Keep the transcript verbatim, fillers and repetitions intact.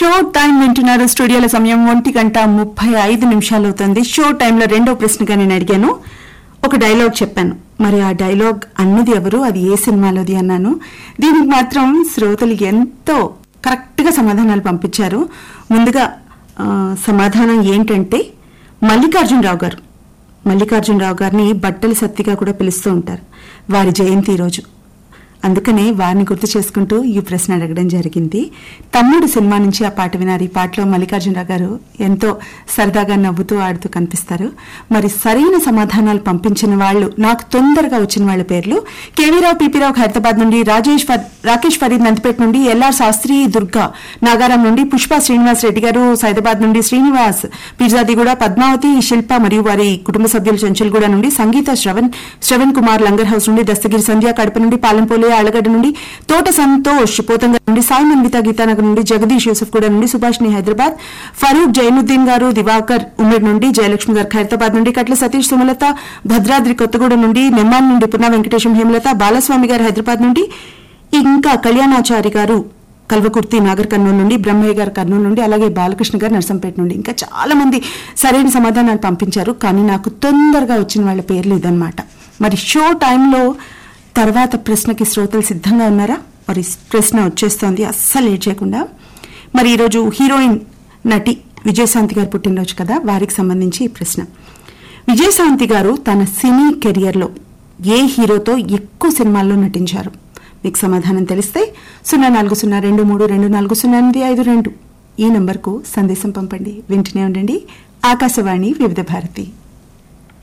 Show time వింటున్నారు. స్టూడియోల సమయం ఒంటి గంట ముప్పై ఐదు నిమిషాలు అవుతుంది. షో టైంలో రెండో ప్రశ్నగా నేను అడిగాను, ఒక డైలాగ్ చెప్పాను. మరి ఆ డైలాగ్ అన్నది ఎవరు, అది ఏ సినిమాలోది అన్నాను. దీనికి మాత్రం శ్రోతలు ఎంతో కరెక్ట్ గా సమాధానాలు పంపించారు. ముందుగా సమాధానం ఏంటంటే మల్లికార్జునరావు గారు. మల్లికార్జునరావు గారిని బట్టల సత్తిగా కూడా పిలుస్తూ ఉంటారు. వారి జయంతి రోజు, అందుకనే వారిని గుర్తు చేసుకుంటూ ఈ ప్రశ్న అడగడం జరిగింది. తమ్ముడు సినిమా నుంచి ఆ పాట వినారు. ఈ పాటలో మల్లికార్జునరావు గారు ఎంతో సరదాగా నవ్వుతూ ఆడుతూ కనిపిస్తారు. మరి సరైన సమాధానాలు పంపించిన వాళ్ళు, నాకు తొందరగా వచ్చిన వాళ్ళ పేర్లు: కేవీరావు పీపీరావు హైదరాబాద్ నుండి, రాజేష్ రాకేష్ ఫరీద్ నందిపేట నుండి, ఎల్ఆర్ శాస్త్రి దుర్గా నాగారం నుండి, పుష్ప శ్రీనివాస్ రెడ్డి గారు సైదాబాద్ నుండి, శ్రీనివాస్ పిర్జాదిగూడ, పద్మావతి, శిల్ప మరియు వారి కుటుంబ సభ్యులు చెంచులగూడ నుండి, సంగీత శ్రవణ్ శ్రవణ్ కుమార్ లంగర్ హౌస్ నుండి, దస్తగిరి సంధ్య కడప నుండి, పాలెంపోలే ఆళ్లగడ్డ నుండి, తోట సంతోష్ పోతంగ నుండి, సాయి మన్విత గీతానగర్ నుండి, జగదీష్ యూసఫ్ కూడా నుండి, సుభాష్ని హైదరాబాద్, ఫరూక్ జైనుద్దీన్ గారు దివాకర్ ఉమ్మడి నుండి, జయలక్ష్మి గారు ఖైరతాబాద్ నుండి, కట్ల సతీష్ సుమలత భద్రాద్రి కొత్తగూడ నుండి, నెమ్మాన్ నుండి పున్నా వెంకటేశం హేమలత, బాలస్వామి గారు హైదరాబాద్ నుండి, ఇంకా కళ్యాణాచారి గారు కల్వకుర్తి నాగర్ కర్నూలు నుండి, బ్రహ్మయ్య గారు కర్నూలు నుండి, అలాగే బాలకృష్ణ గారు నర్సంపేట నుండి. ఇంకా చాలా మంది సరైన సమాధానాలు పంపించారు. కానీ నాకు తొందరగా వచ్చిన వాళ్ళ పేర్లు ఇదన్నమాట. మరి షో టైంలో తర్వాత ప్రశ్నకి శ్రోతలు సిద్ధంగా ఉన్నారా? మరి ప్రశ్న వచ్చేస్తోంది, అస్సలు లేట్ చేయకుండా. మరి ఈరోజు హీరోయిన్ నటి విజయశాంతి గారు పుట్టినరోజు కదా, వారికి సంబంధించి ఈ ప్రశ్న. విజయశాంతి గారు తన సినీ కెరియర్లో ఏ హీరోతో ఎక్కువ సినిమాల్లో నటించారు? మీకు సమాధానం తెలిస్తే సున్నా నాలుగు సున్నా రెండు మూడు రెండు నాలుగు సున్నా ఎనిమిది ఐదు రెండు ఈ నంబర్కు సందేశం పంపండి. వింటూనే ఉండండి ఆకాశవాణి వివిధ భారతి.